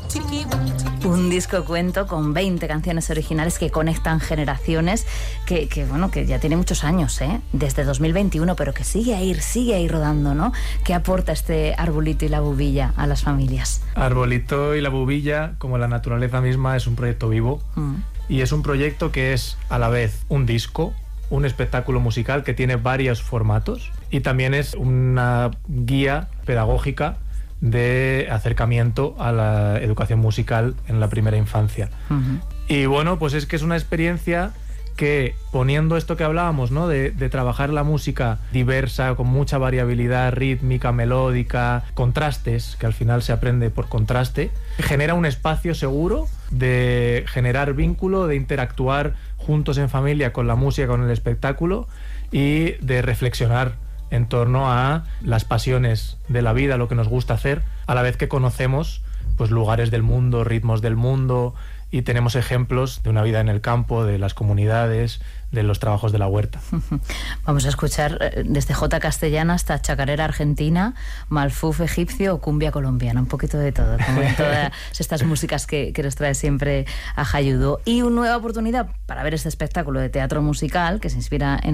Un disco cuento con 20 canciones originales que conectan generaciones, que ya tiene muchos años, desde 2021, pero que sigue ahí rodando, ¿no? ¿Qué aporta este Arbolito y la Bubilla a las familias? Arbolito y la Bubilla, como la naturaleza misma, es un proyecto vivo y es un proyecto que es a la vez un disco, un espectáculo musical que tiene varios formatos y también es una guía pedagógica de acercamiento a la educación musical en la primera infancia. Y bueno, pues es que es una experiencia que, poniendo esto que hablábamos, ¿no? de trabajar la música diversa, con mucha variabilidad rítmica, melódica, contrastes, que al final se aprende por contraste, genera un espacio seguro de generar vínculo, de interactuar juntos en familia con la música, con el espectáculo y de reflexionar en torno a las pasiones de la vida, lo que nos gusta hacer, a la vez que conocemos pues lugares del mundo, ritmos del mundo, y tenemos ejemplos de una vida en el campo, de las comunidades, de los trabajos de la huerta. Vamos a escuchar desde jota castellana hasta chacarera argentina, malfuf egipcio o cumbia colombiana, un poquito de todo, como en todas estas músicas que nos trae siempre a Jayudo. Y una nueva oportunidad para ver este espectáculo de teatro musical que se inspira en